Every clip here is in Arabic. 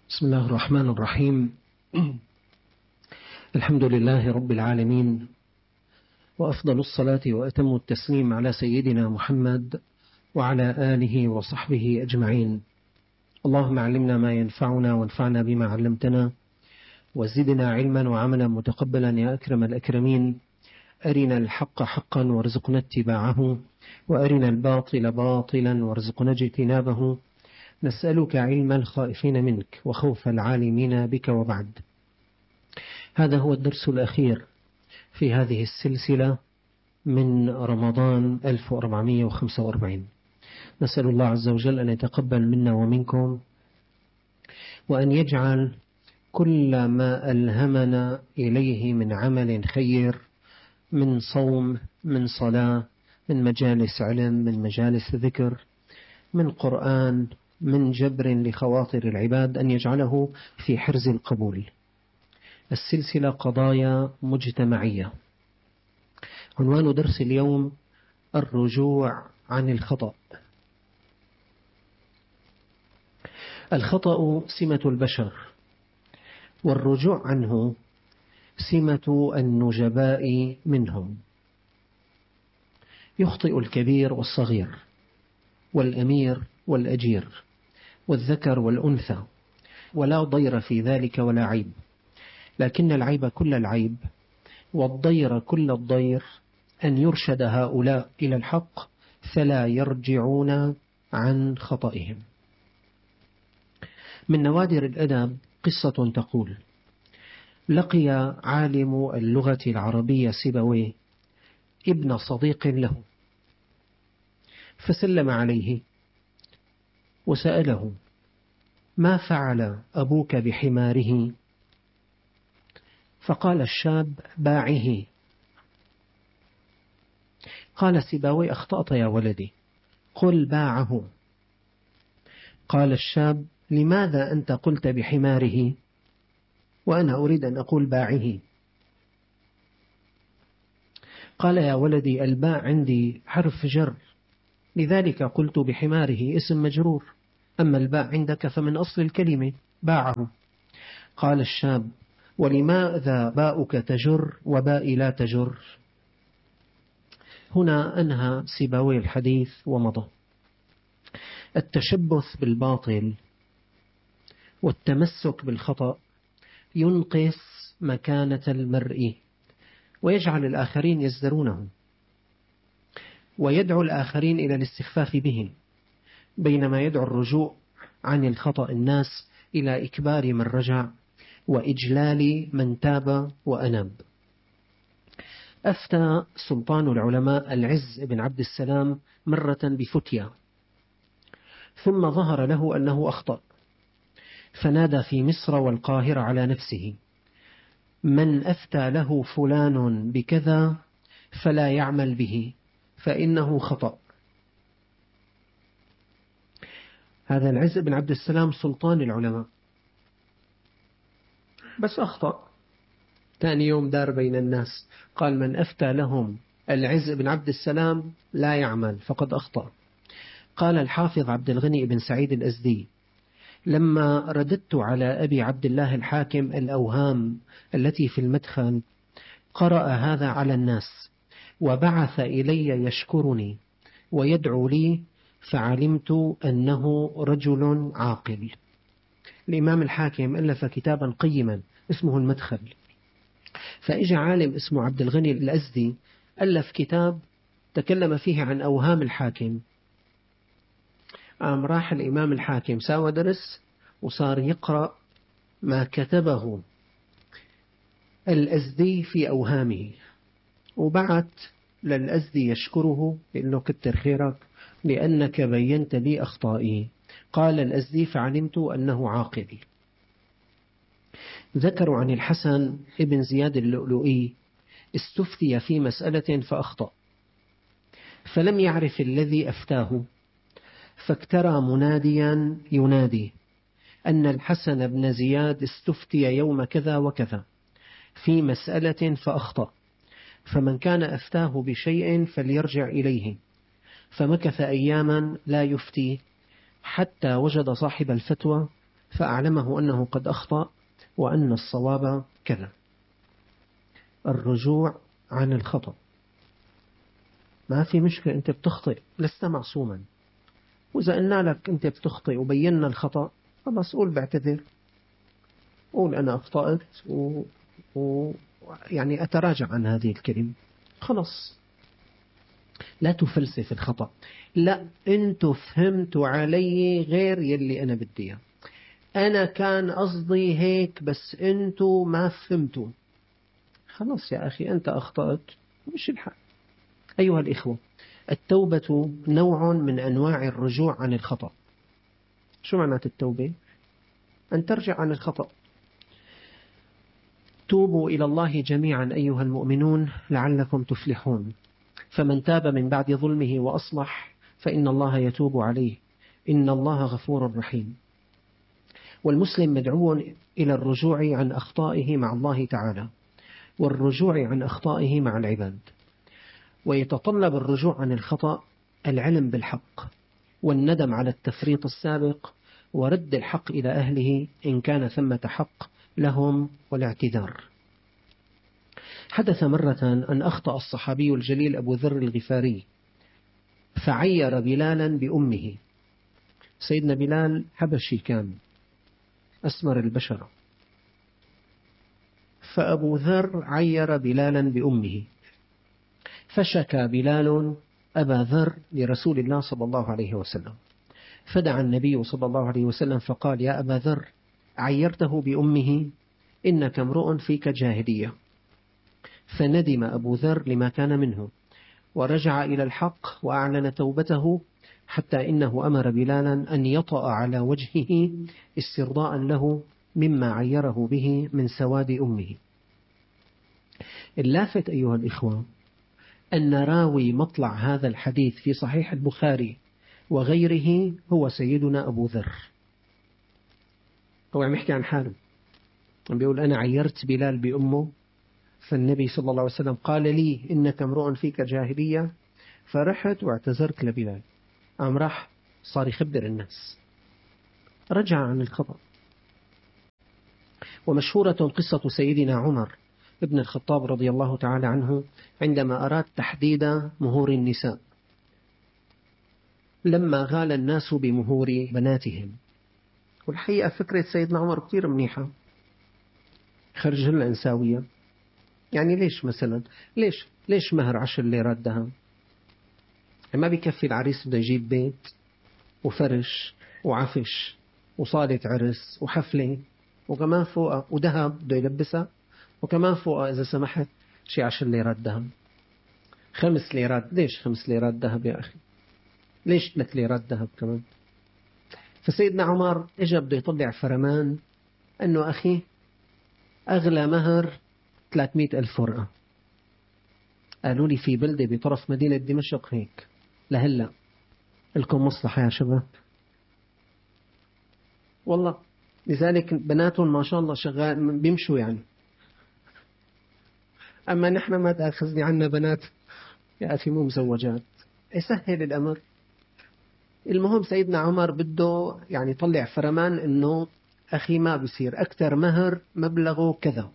بسم الله الرحمن الرحيم. الحمد لله رب العالمين، وأفضل الصلاة وأتم التسليم على سيدنا محمد وعلى آله وصحبه أجمعين. اللهم علمنا ما ينفعنا وانفعنا بما علمتنا وزدنا علما وعملا متقبلا يا أكرم الأكرمين. أرنا الحق حقا وارزقنا اتباعه، وأرنا الباطل باطلا وارزقنا اجتنابه. نسألك علم الخائفين منك وخوف العالمين بك، وبعد. هذا هو الدرس الأخير في هذه السلسلة من رمضان 1445. نسأل الله عز وجل أن يتقبل منا ومنكم، وأن يجعل كل ما ألهمنا إليه من عمل خير، من صوم، من صلاة، من مجالس علم، من مجالس ذكر، من قرآن، من جبر لخواطر العباد، أن يجعله في حرز القبول. السلسلة قضايا مجتمعية. عنوان درس اليوم: الرجوع عن الخطأ. الخطأ سمة البشر، والرجوع عنه سمة النجباء منهم. يخطئ الكبير والصغير، والأمير والأجير، والذكر والأنثى، ولا ضير في ذلك ولا عيب، لكن العيب كل العيب والضير كل الضير أن يرشد هؤلاء إلى الحق فلا يرجعون عن خطئهم. من نوادر الأدب قصة تقول: لقي عالم اللغة العربية سيبويه ابن صديق له، فسلم عليه وسأله: ما فعل أبوك بحماره؟ فقال الشاب: باعه. قال سيبويه: أخطأت يا ولدي، قل باعه. قال الشاب: لماذا أنت قلت بحماره وأنا أريد أن أقول باعه؟ قال: يا ولدي، الباع عندي حرف جر، لذلك قلت بحماره اسم مجرور، أما الباع عندك فمن أصل الكلمة باعه. قال الشاب: ولماذا باؤك تجر وبائي لا تجر؟ هنا أنهى سيبويه الحديث ومضى. التشبث بالباطل والتمسك بالخطأ ينقص مكانة المرء، ويجعل الآخرين يزدرونه، ويدعو الآخرين إلى الاستخفاف بهم، بينما يدعو الرجوع عن الخطأ الناس إلى إكبار من رجع وإجلال من تاب وأناب. أفتى سلطان العلماء العز بن عبد السلام مرة بفتيا، ثم ظهر له أنه أخطأ، فنادى في مصر والقاهرة على نفسه: من أفتى له فلان بكذا فلا يعمل به، فإنه خطأ. هذا العز بن عبد السلام سلطان العلماء، بس أخطأ. ثاني يوم دار بين الناس قال: من أفتى لهم العز بن عبد السلام لا يعمل فقد أخطأ. قال الحافظ عبد الغني بن سعيد الأزدي: لما رددت على أبي عبد الله الحاكم الأوهام التي في المدخل، قرأ هذا على الناس وبعث إلي يشكرني ويدعو لي، فعلمت أنه رجل عاقل. الإمام الحاكم ألف كتابا قيما اسمه المدخل، فإجا عالم اسمه عبد الغني الأزدي ألف كتاب تكلم فيه عن أوهام الحاكم. راح الإمام الحاكم ساوى درس وصار يقرأ ما كتبه الأزدي في أوهامه، وبعت للأزدي يشكره لأنه كتر خيرك لأنك بينت لي أخطائي. قال الأزدي: فعلمت أنه عاقل. ذكروا عن الحسن ابن زياد اللؤلؤي استفتي في مسألة فأخطأ، فلم يعرف الذي أفتاه، فاكترى مناديا ينادي أن الحسن بن زياد استفتي يوم كذا وكذا في مسألة فأخطأ، فمن كان أفتاه بشيء فليرجع إليه. فمكث أياما لا يفتي، حتى وجد صاحب الفتوى فأعلمه أنه قد أخطأ وأن الصواب كذا. الرجوع عن الخطأ. ما في مشكلة، أنت بتخطئ، لست معصوما، وإذا قلنا لك أنت بتخطئ وبينا الخطأ، خلاص قول بعتذر، قول أنا أخطأت يعني أتراجع عن هذه الكلمة، خلاص. لا تفلسف الخطأ، لا أنتوا فهمتوا علي غير يلي أنا بدي، أنا كان قصدي هيك بس أنتوا ما فهمتوا. خلاص يا أخي، أنت أخطأت، مش الحق. أيها الإخوة، التوبة نوع من أنواع الرجوع عن الخطأ. شو معنات التوبة؟ أن ترجع عن الخطأ. توبوا إلى الله جميعا أيها المؤمنون لعلكم تفلحون، فمن تاب من بعد ظلمه وأصلح فإن الله يتوب عليه، إن الله غفور رحيم. والمسلم مدعو إلى الرجوع عن أخطائه مع الله تعالى، والرجوع عن أخطائه مع العباد. ويتطلب الرجوع عن الخطأ العلم بالحق، والندم على التفريط السابق، ورد الحق إلى أهله إن كان ثمة حق لهم، والاعتذار. حدث مرة أن أخطأ الصحابي الجليل أبو ذر الغفاري فعير بلالا بأمه. سيدنا بلال حبشي كان أسمر البشرة، فأبو ذر عير بلالا بأمه، فشكى بلال أبا ذر لرسول الله صلى الله عليه وسلم، فدعا النبي صلى الله عليه وسلم فقال: يا أبا ذر، عيرته بأمه، إنك امرؤ فيك جاهلية. فندم أبو ذر لما كان منه، ورجع إلى الحق وأعلن توبته، حتى إنه أمر بلالا أن يطأ على وجهه استرضاء له مما عيره به من سواد أمه. اللافت أيها الإخوة أن راوي مطلع هذا الحديث في صحيح البخاري وغيره هو سيدنا أبو ذر. هو عم يحكي عن حاله، بيقول: أنا عيرت بلال بأمه، فالنبي صلى الله عليه وسلم قال لي: إنك امرؤ فيك جاهلية، فرحت واعتذرت لبلال. قام راح صار يخبر الناس، رجع عن الخطأ. ومشهورة قصة سيدنا عمر ابن الخطاب رضي الله تعالى عنه عندما أراد تحديد مهور النساء، لما غال الناس بمهور بناتهم. والحقيقة فكرة سيدنا عمر كتير منيحة، خرج لها إنساوية. يعني ليش مثلا، ليش مهر 10 ليرات ذهب؟ ما بيكفي العريس بده يجيب بيت وفرش وعفش وصالة عرس وحفلة، وكمان فوقها وذهب بده يلبسها، وكمان فوقها إذا سمحت شي 10 ليرات ذهب، 5 ليرات. ليش 5 ليرات ذهب يا أخي؟ ليش 3 ليرات ذهب كمان؟ فسيدنا عمر إجا بده يطلع فرمان أنه أخي أغلى مهر 300,000 ورقة. قالوا لي في بلدة بطرف مدينة دمشق هيك لهلا، لكم مصلحة يا شباب والله. لذلك بناتهم ما شاء الله شغال بيمشوا يعني. أما نحن ما تأخذني عنا بنات يا أخي مو مزوجات. يسهل الأمر. المهم سيدنا عمر بده يعني يطلع فرمان إنه أخي ما بصير أكثر مهر مبلغه كذا.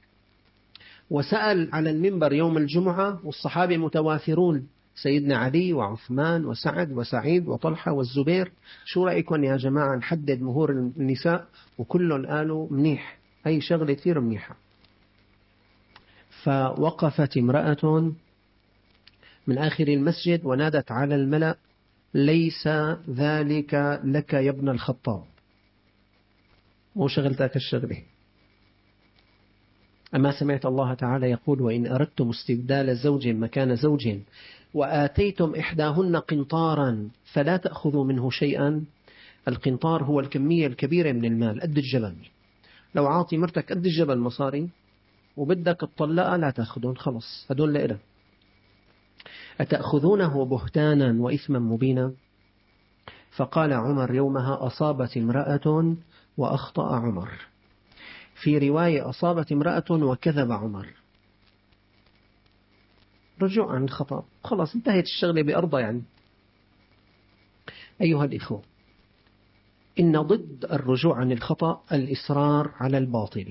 وسأل على المنبر يوم الجمعة والصحابة متوافرون، سيدنا علي وعثمان وسعد وسعيد وطلحة والزبير: شو رأيكم يا جماعة نحدد مهور النساء؟ وكلهم قالوا منيح، هي شغلة كثير منيحة. فوقفت امرأة من آخر المسجد ونادت على الملأ: ليس ذلك لك يا ابن الخطاب، مو شغلتك الشغلة. أما سمعت الله تعالى يقول: وإن أردتم استبدال زوج مكان زوج وآتيتم إحداهن قنطارا فلا تأخذوا منه شيئا. القنطار هو الكمية الكبيرة من المال قد الجبل. لو عاطي مرتك قد الجبل مصاري وبدك تطلقها لا تأخذون، خلص هدول لإله. أتأخذونه بهتانا وإثما مبينا؟ فقال عمر يومها: أصابت امرأة وأخطأ عمر. في رواية: أصابت امرأة وكذب عمر. رجوع عن الخطأ، خلاص انتهت الشغلة بأرضها يعني. أيها الإخوة، إن ضد الرجوع عن الخطأ الإصرار على الباطل،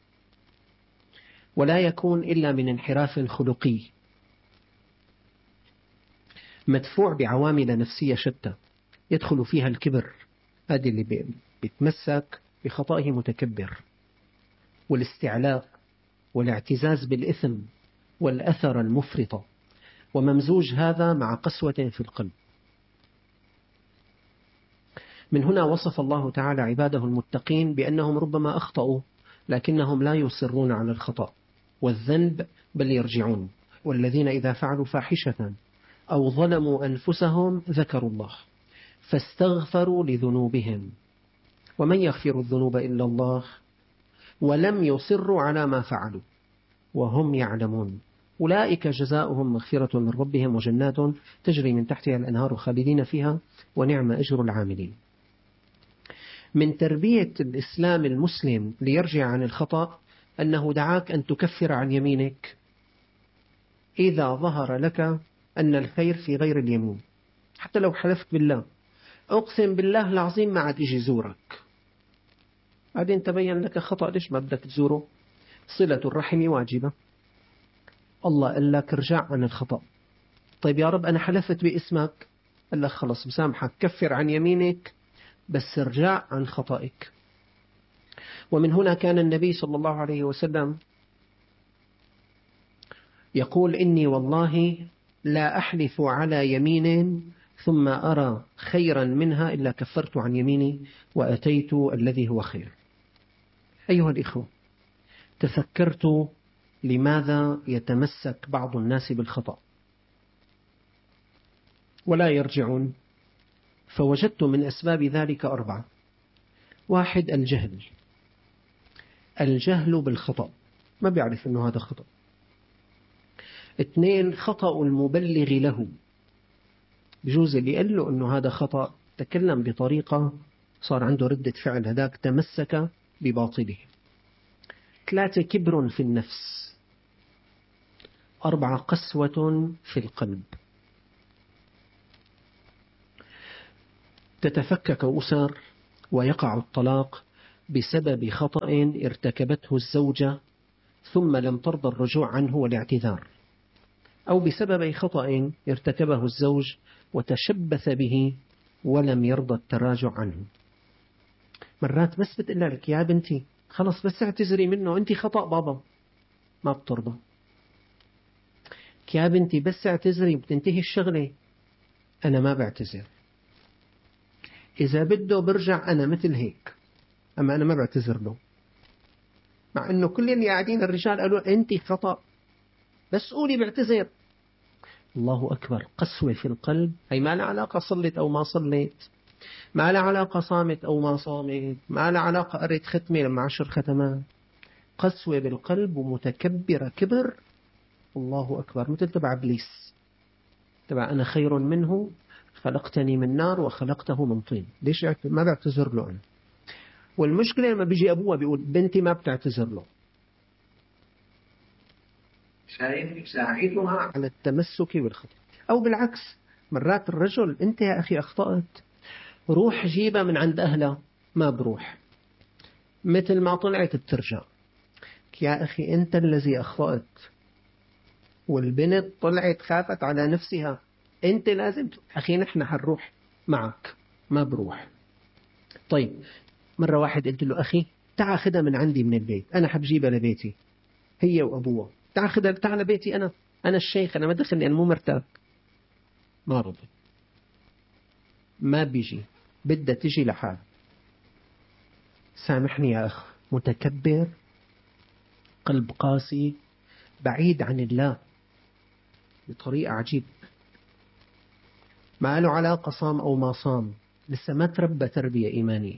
ولا يكون إلا من انحراف خلقي مدفوع بعوامل نفسية شتى يدخل فيها الكبر، هذا اللي بيتمسك بخطئه متكبر، والاستعلاء والاعتزاز بالإثم والأثر المفرطة، وممزوج هذا مع قسوة في القلب. من هنا وصف الله تعالى عباده المتقين بأنهم ربما أخطأوا لكنهم لا يصرون على الخطأ والذنب بل يرجعون، والذين إذا فعلوا فاحشة أو ظلموا أنفسهم ذكروا الله فاستغفروا لذنوبهم ومن يغفر الذنوب إلا الله ولم يصروا على ما فعلوا وهم يعلمون أولئك جزاؤهم مغفرة من ربهم وجنات تجري من تحتها الأنهار خالدين فيها ونعم أجر العاملين. من تربية الإسلام المسلم ليرجع عن الخطأ أنه دعاك أن تكفر عن يمينك إذا ظهر لك أن الخير في غير اليمين، حتى لو حلفت بالله أقسم بالله العظيم ما عاد يجي زورك، بعدين تبين لك خطأ، ليش ما بدك تزوره؟ صلة الرحم واجبة، الله قال لك ارجع عن الخطأ. طيب يا رب أنا حلفت باسمك، قال لك خلص بسامحك، كفر عن يمينك بس ارجع عن خطأك. ومن هنا كان النبي صلى الله عليه وسلم يقول إني والله لا أحلف على يمين ثم أرى خيرا منها إلا كفرت عن يميني وأتيت الذي هو خير. أيها الإخوة، تفكرت لماذا يتمسك بعض الناس بالخطأ ولا يرجعون، فوجدت من أسباب ذلك 4. 1 الجهل بالخطأ، ما بيعرف أنه هذا خطأ. 2 خطأ المبلغ له، بجوز اللي قال له أنه هذا خطأ تكلم بطريقة صار عنده ردة فعل، هذاك تمسك بباطله. 3 كبر في النفس. 4 قسوة في القلب. تتفكك أسر ويقع الطلاق بسبب خطأ ارتكبته الزوجة ثم لم ترضى الرجوع عنه والاعتذار، أو بسبب خطأ ارتكبه الزوج وتشبث به ولم يرضى التراجع عنه. مرات بس بتقول لك يا بنتي خلص بس اعتذري منه، أنت خطأ بابا، ما بترضى. يا بنتي بس اعتذري بتنتهي الشغلة، أنا ما بعتذر، إذا بده برجع أنا مثل هيك، أما أنا ما بعتذر له. مع أنه كل اللي قاعدين الرجال قالوا أنت خطأ بس قولي بعتذر. الله أكبر، قسوة في القلب. هي ما لها علاقة صلت أو ما صلت، ما لها علاقة صامت أو ما صامت، ما لها علاقة قريت ختمة لما 10 ختمات. قسوة بالقلب ومتكبرة كبر. الله أكبر، مثل تبع إبليس، تبع أنا خير منه خلقتني من نار وخلقته من طين، ليش ما بعتذر له أنا؟ والمشكلة لما بيجي أبوها بيقول بنتي ما بتعتذر له، شايف يساعدها على التمسك بالخطأ. أو بالعكس، مرات الرجل أنت يا أخي أخطأت، روح جيبها من عند أهلها، ما بروح، مثل ما طلعت بترجع. يا أخي أنت الذي أخطأت، والبنت طلعت خافت على نفسها، أنت لازم أخي نحن حنروح معك، ما بروح. طيب مرة واحد قلت له أخي تعال خدها من عندي من البيت، أنا حبجيبها لبيتي هي وأبوها، تعال خدها تعال لبيتي، أنا الشيخ، أنا ما دخلني، أنا مو مرتاح. ما رضي، ما بيجي، بدها تجي لحال. سامحني يا أخ، متكبر، قلب قاسي، بعيد عن الله بطريقة عجيبة، ما له علاقة صام أو ما صام، لسه ما تربى تربية إيمانية.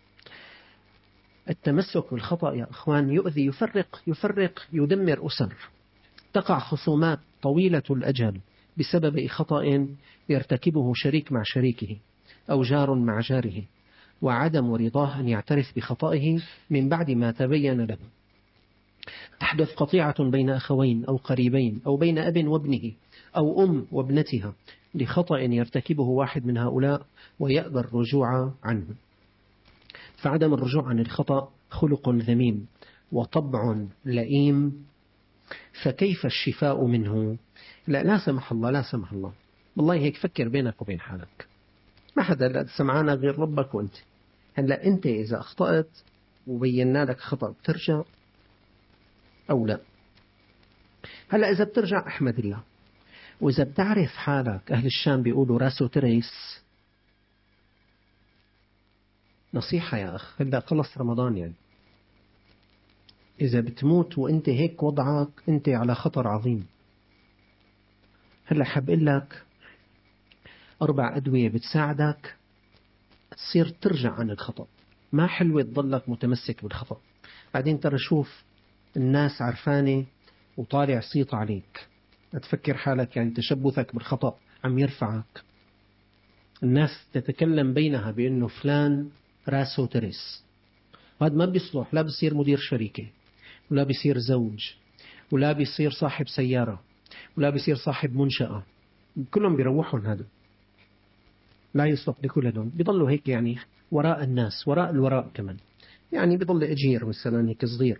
التمسك بالخطأ يا أخوان يؤذي، يفرق يدمر أسر. تقع خصومات طويلة الأجل بسبب خطأ يرتكبه شريك مع شريكه أو جار مع جاره، وعدم رضاه أن يعترف بخطئه من بعد ما تبين له. تحدث قطيعة بين أخوين أو قريبين، أو بين أب وابنه أو أم وابنتها لخطأ يرتكبه واحد من هؤلاء ويأبى الرجوع عنه. فعدم الرجوع عن الخطأ خلق ذميم وطبع لئيم، فكيف الشفاء منه؟ لا سمح الله، لا سمح الله، والله هيك فكر بينك وبين حالك، ما حدا سمعانا غير ربك وانت. هلا انت اذا اخطأت وبينا لك خطأ بترجع او لا؟ هلا اذا بترجع احمد الله، واذا بتعرف حالك، اهل الشام بيقولوا راسه تريس. نصيحة يا اخ، هلا خلص رمضان يعني، إذا بتموت وأنت هيك وضعك أنت على خطر عظيم. هلا حاب أقول لك 4 أدوية بتساعدك تصير ترجع عن الخطأ. ما حلوة تضلك متمسك بالخطأ. بعدين ترى شوف الناس عرفانة وطالع صيت عليك، تفكر حالك يعني تشبثك بالخطأ عم يرفعك. الناس تتكلم بينها بأنه فلان راسه ترس. هذا ما بيصلح، لا بصير مدير شركة، ولا بيصير زوج، ولا بيصير صاحب سيارة، ولا بيصير صاحب منشأة. كلهم بيروحون هذا، لا يصلح لكل هذول. بيضلوا هيك يعني وراء الناس، وراء الوراء كمان، يعني بيضل أجير مثلا هيك صغير.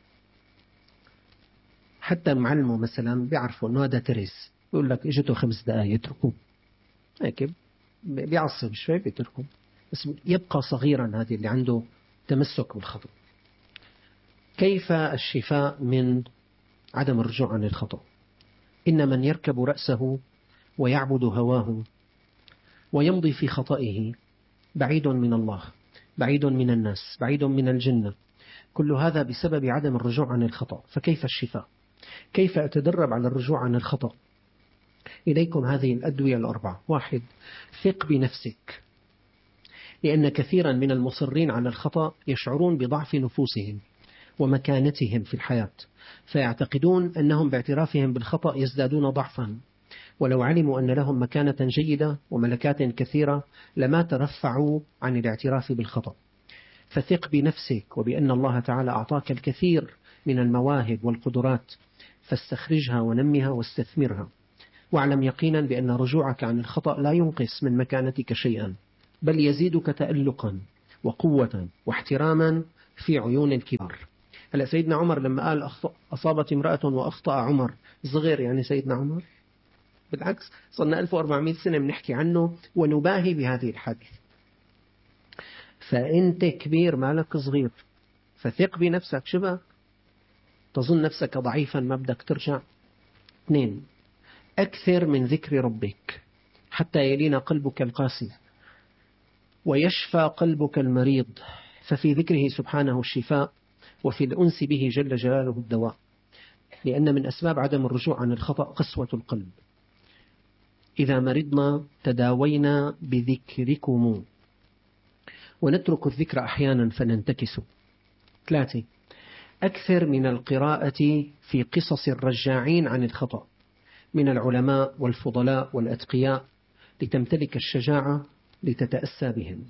حتى معلمه مثلا بيعرفوا انه هذا ترس، بيقول لك اجته 5 دقائق اتركوه، هيك بيعصب شوي بيتركه، بس يبقى صغيرا. هذه اللي عنده تمسك بالخطأ. كيف الشفاء من عدم الرجوع عن الخطأ؟ إن من يركب رأسه ويعبد هواه ويمضي في خطئه بعيد من الله، بعيد من الناس، بعيد من الجنة، كل هذا بسبب عدم الرجوع عن الخطأ. فكيف الشفاء؟ كيف أتدرب على الرجوع عن الخطأ؟ إليكم هذه الأدوية ال4. 1. ثق بنفسك، لأن كثيرا من المصرين على الخطأ يشعرون بضعف نفوسهم ومكانتهم في الحياة، فيعتقدون أنهم باعترافهم بالخطأ يزدادون ضعفا، ولو علموا أن لهم مكانة جيدة وملكات كثيرة لما ترفعوا عن الاعتراف بالخطأ. فثق بنفسك وبأن الله تعالى أعطاك الكثير من المواهب والقدرات، فاستخرجها ونمها واستثمرها، واعلم يقينا بأن رجوعك عن الخطأ لا ينقص من مكانتك شيئا، بل يزيدك تألقا وقوة واحتراما في عيون الكبار. هلا سيدنا عمر لما قال أصابت امرأة وأخطأ عمر، صغير يعني سيدنا عمر؟ بالعكس، صرنا 1400 سنة بنحكي عنه ونباهي بهذه الحادثة. فأنت كبير مالك صغير، فثق بنفسك. شبه تظن نفسك ضعيفا ما بدك ترجع. 2. أكثر من ذكر ربك حتى يلين قلبك القاسي ويشفى قلبك المريض، ففي ذكره سبحانه الشفاء، وفي الأنس به جل جلاله الدواء. لأن من أسباب عدم الرجوع عن الخطأ قسوة القلب. إذا مرضنا تداوينا بذكركم، ونترك الذكر أحيانا فننتكس. 3. أكثر من القراءة في قصص الرجاعين عن الخطأ من العلماء والفضلاء والأتقياء، لتمتلك الشجاعة لتتأسى بهم.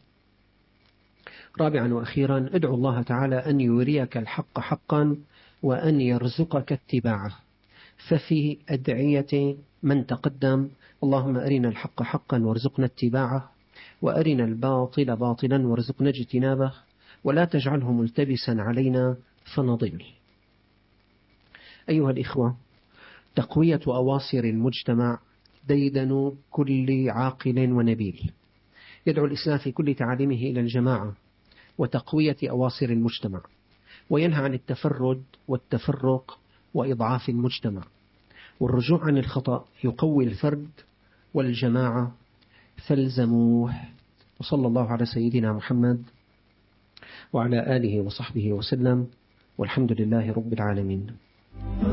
4. وأخيرا، ادعو الله تعالى أن يريك الحق حقا وأن يرزقك اتباعه. ففي أدعية من تقدم: اللهم أرنا الحق حقا وارزقنا اتباعه، وأرنا الباطل باطلا وارزقنا اجتنابه، ولا تجعله ملتبسا علينا فنضل. أيها الإخوة، تقوية أواصر المجتمع ديدن كل عاقل ونبيل. يدعو الإسلام في كل تعاليمه إلى الجماعة وتقوية أواصر المجتمع، وينهى عن التفرد والتفرق وإضعاف المجتمع. والرجوع عن الخطأ يقوي الفرد والجماعة، فالزموه. وصلى الله على سيدنا محمد وعلى آله وصحبه وسلم، والحمد لله رب العالمين.